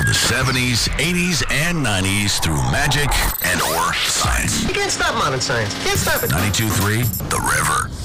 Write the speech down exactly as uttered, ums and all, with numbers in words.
the seventies, eighties, and nineties through magic and or science. You can't stop modern science. You can't stop it. ninety-two point three The River.